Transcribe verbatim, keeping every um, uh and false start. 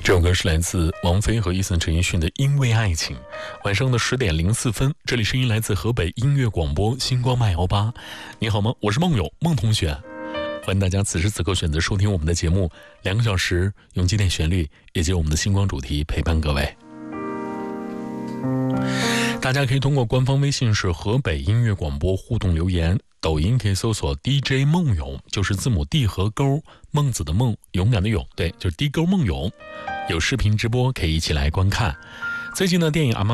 这首歌是来自王菲和伊森陈奕迅的《因为爱情》。晚上的十点零四分，这里声音来自河北音乐广播星光麦幺八。你好吗？我是梦友孟同学，欢迎大家此时此刻选择收听我们的节目，两个小时用经典旋律以及我们的星光主题陪伴各位。大家可以通过官方微信是河北音乐广播互动留言，抖音可以搜索 D J 梦勇，就是字母 D 和勾，孟子的孟，勇敢的勇，对，就是 D 勾梦勇。有视频直播可以一起来观看。最近的电影《阿妈》